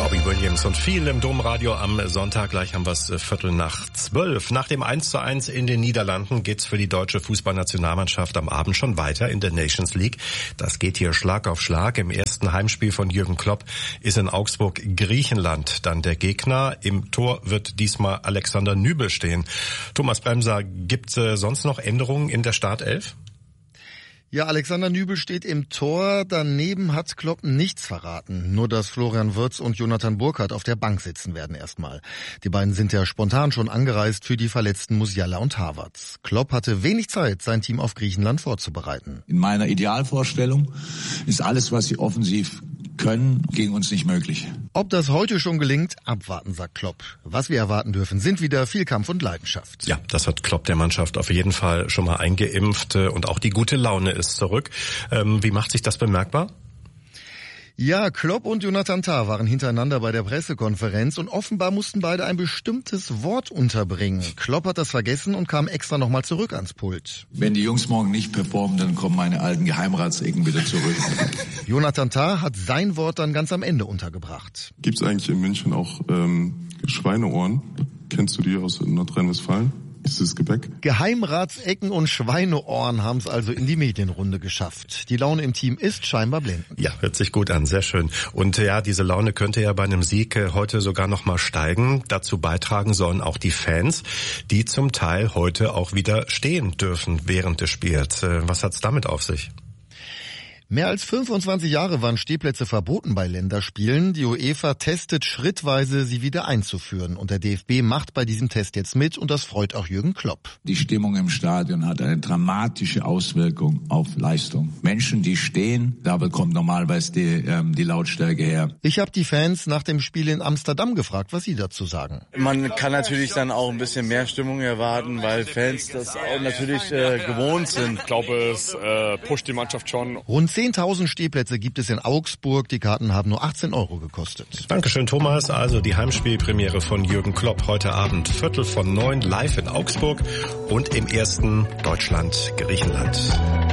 Robbie Williams und viel im Domradio am Sonntag. Gleich haben wir es 11:45. Nach dem 1:1 in den Niederlanden geht's für die deutsche Fußballnationalmannschaft am Abend schon weiter in der Nations League. Das geht hier Schlag auf Schlag. Im ersten Heimspiel von Jürgen Klopp ist in Augsburg Griechenland dann der Gegner. Im Tor wird diesmal Alexander Nübel stehen. Thomas Bremser, gibt's sonst noch Änderungen in der Startelf? Ja, Alexander Nübel steht im Tor. Daneben hat Klopp nichts verraten. Nur, dass Florian Wirtz und Jonathan Burkhardt auf der Bank sitzen werden erstmal. Die beiden sind ja spontan schon angereist für die verletzten Musiala und Havertz. Klopp hatte wenig Zeit, sein Team auf Griechenland vorzubereiten. In meiner Idealvorstellung ist alles, was sie offensiv können, gegen uns nicht möglich. Ob das heute schon gelingt, abwarten, sagt Klopp. Was wir erwarten dürfen, sind wieder viel Kampf und Leidenschaft. Ja, das hat Klopp der Mannschaft auf jeden Fall schon mal eingeimpft und auch die gute Laune ist zurück. Wie macht sich das bemerkbar? Ja, Klopp und Jonathan Tah waren hintereinander bei der Pressekonferenz und offenbar mussten beide ein bestimmtes Wort unterbringen. Klopp hat das vergessen und kam extra nochmal zurück ans Pult. Wenn die Jungs morgen nicht performen, dann kommen meine alten Geheimratsecken wieder zurück. Jonathan Tah hat sein Wort dann ganz am Ende untergebracht. Gibt's eigentlich in München auch Schweineohren? Kennst du die aus Nordrhein-Westfalen? Dieses Gebäck? Geheimratsecken und Schweineohren haben es also in die Medienrunde geschafft. Die Laune im Team ist scheinbar blendend. Ja, hört sich gut an, sehr schön. Und ja, diese Laune könnte ja bei einem Sieg heute sogar noch mal steigen. Dazu beitragen sollen auch die Fans, die zum Teil heute auch wieder stehen dürfen während des Spiels. Was hat's damit auf sich? Mehr als 25 Jahre waren Stehplätze verboten bei Länderspielen. Die UEFA testet schrittweise, sie wieder einzuführen. Und der DFB macht bei diesem Test jetzt mit und das freut auch Jürgen Klopp. Die Stimmung im Stadion hat eine dramatische Auswirkung auf Leistung. Menschen, die stehen, da bekommt normalerweise die Lautstärke her. Ich habe die Fans nach dem Spiel in Amsterdam gefragt, was sie dazu sagen. Man kann natürlich dann auch ein bisschen mehr Stimmung erwarten, weil Fans das auch natürlich gewohnt sind. Ich glaube, es pusht die Mannschaft schon. Rund 10.000 Stehplätze gibt es in Augsburg. Die Karten haben nur 18 € gekostet. Dankeschön, Thomas. Also die Heimspielpremiere von Jürgen Klopp heute Abend 8:45 live in Augsburg und im ersten Deutschland-Griechenland.